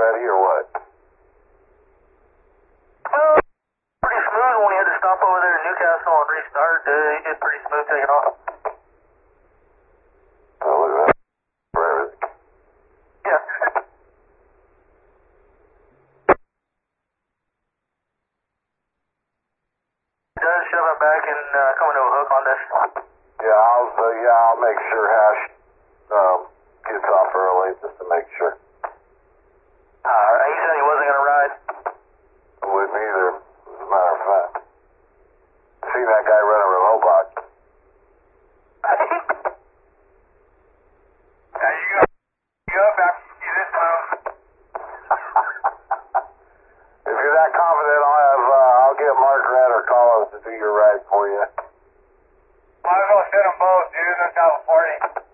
ready or what? Pretty smooth when we had to stop over there in Newcastle and restart. He did pretty smooth taking off. Oh, look at that. For everything. Yeah. He does shove it back and coming to a hook on this. Yeah, I'll make sure Hash gets off early just to make sure. He said he wasn't going to ride. Wouldn't either, as a matter of fact. Seen that guy run a remote box. Yeah, you go back to this move. If you're that confident, I'll get Mark Red or Collins to do your ride for you. Might as well send them both, dude. That's California.